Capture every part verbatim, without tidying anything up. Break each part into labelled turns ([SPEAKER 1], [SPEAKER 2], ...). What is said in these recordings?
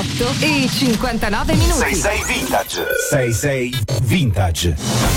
[SPEAKER 1] otto e cinquantanove minuti.
[SPEAKER 2] sei sei Vintage. sei sei Vintage.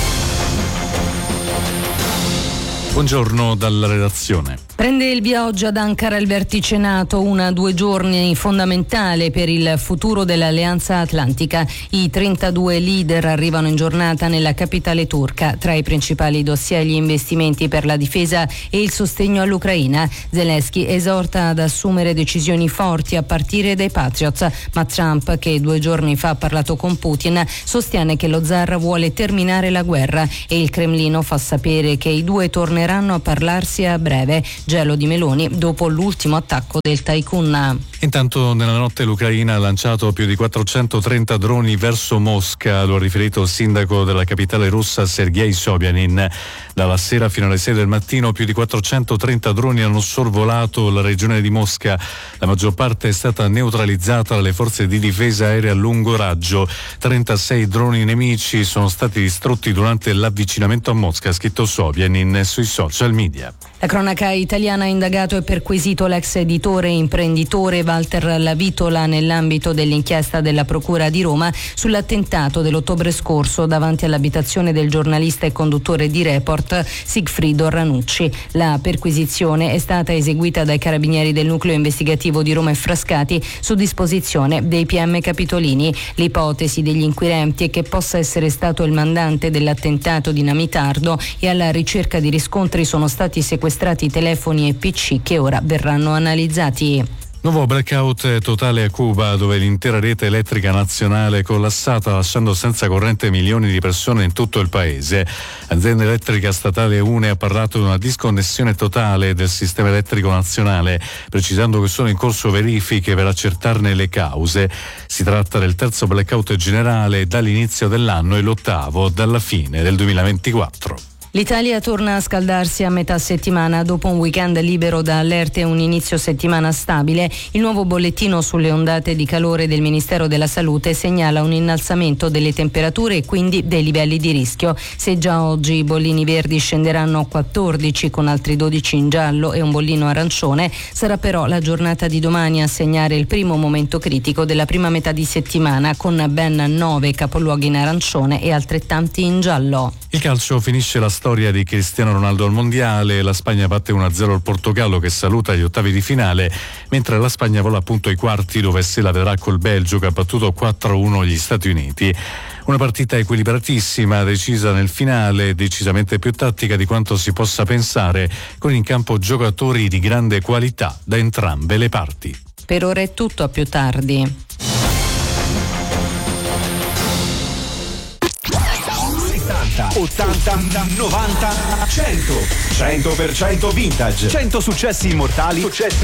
[SPEAKER 3] Buongiorno dalla redazione.
[SPEAKER 4] Prende il via oggi ad Ankara il vertice NATO, una due giorni fondamentale per il futuro dell'Alleanza Atlantica. I trentadue leader arrivano in giornata nella capitale turca. Tra i principali dossier gli investimenti per la difesa e il sostegno all'Ucraina. Zelensky esorta ad assumere decisioni forti a partire dai Patriots, ma Trump, che due giorni fa ha parlato con Putin, sostiene che lo zar vuole terminare la guerra e il Cremlino fa sapere che i due torneranno a parlarsi a breve. Gelo di Meloni dopo l'ultimo attacco del Tycoon.
[SPEAKER 3] Intanto nella notte l'Ucraina ha lanciato più di quattrocentotrenta droni verso Mosca, lo ha riferito il sindaco della capitale russa Sergei Sobyanin. Dalla sera fino alle sei del mattino più di quattrocentotrenta droni hanno sorvolato la regione di Mosca. La maggior parte è stata neutralizzata dalle forze di difesa aerea a lungo raggio. trentasei droni nemici sono stati distrutti durante l'avvicinamento a Mosca, ha scritto Sobyanin sui social media.
[SPEAKER 4] La cronaca italiana ha indagato e perquisito l'ex editore e imprenditore Walter Lavitola nell'ambito dell'inchiesta della Procura di Roma sull'attentato dell'ottobre scorso davanti all'abitazione del giornalista e conduttore di Report Sigfrido Ranucci. La perquisizione è stata eseguita dai carabinieri del nucleo investigativo di Roma e Frascati su disposizione dei P M Capitolini. L'ipotesi degli inquirenti è che possa essere stato il mandante dell'attentato dinamitardo e alla ricerca di riscontri sono stati sequestrati telefoni e P C che ora verranno analizzati.
[SPEAKER 3] Nuovo blackout totale a Cuba, dove l'intera rete elettrica nazionale è collassata, lasciando senza corrente milioni di persone in tutto il paese. L'azienda elettrica statale U N E ha parlato di una disconnessione totale del sistema elettrico nazionale, precisando che sono in corso verifiche per accertarne le cause. Si tratta del terzo blackout generale dall'inizio dell'anno e l'ottavo dalla fine del duemilaventiquattro.
[SPEAKER 4] L'Italia torna a scaldarsi a metà settimana dopo un weekend libero da allerte e un inizio settimana stabile. Il nuovo bollettino sulle ondate di calore del Ministero della Salute segnala un innalzamento delle temperature e quindi dei livelli di rischio. Se già oggi i bollini verdi scenderanno a quattordici con altri dodici in giallo e un bollino arancione, sarà però la giornata di domani a segnare il primo momento critico della prima metà di settimana, con ben nove capoluoghi in arancione e altrettanti in giallo.
[SPEAKER 3] Il calcio finisce la storia di Cristiano Ronaldo al mondiale. La Spagna batte uno a zero il Portogallo, che saluta gli ottavi di finale, mentre la Spagna vola appunto ai quarti, dove se la vedrà col Belgio, che ha battuto quattro a uno gli Stati Uniti. Una partita equilibratissima, decisa nel finale, decisamente più tattica di quanto si possa pensare, con in campo giocatori di grande qualità da entrambe le parti.
[SPEAKER 4] Per ora è tutto, a più tardi.
[SPEAKER 2] ottanta, novanta, cento. cento per cento Vintage. cento successi immortali. Successi